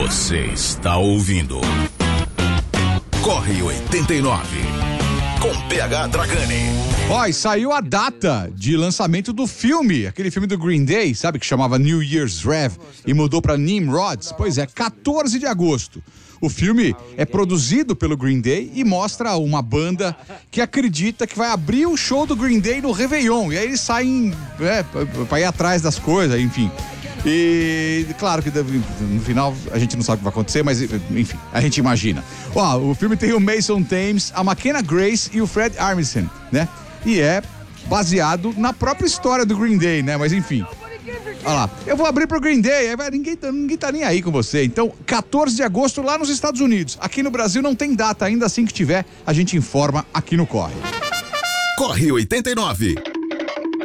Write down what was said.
Você está ouvindo Corre 89 com PH Dragani. Ó, e saiu a data de lançamento do filme, aquele filme do Green Day, sabe, que chamava New Year's Rev e mudou pra Nimrods? Pois é, 14 de agosto. O filme é produzido pelo Green Day e mostra uma banda que acredita que vai abrir o show do Green Day no Réveillon. E aí eles saem pra ir atrás das coisas, enfim. E claro que no final a gente não sabe o que vai acontecer, mas enfim, a gente imagina. Ó, o filme tem o Mason Thames, a McKenna Grace e o Fred Armisen, né? E é baseado na própria história do Green Day, né? Mas enfim. Olha lá, eu vou abrir pro Green Day, aí ninguém tá nem aí com você. Então, 14 de agosto lá nos Estados Unidos. Aqui no Brasil não tem data ainda, assim que tiver, a gente informa aqui no Corre. Corre 89.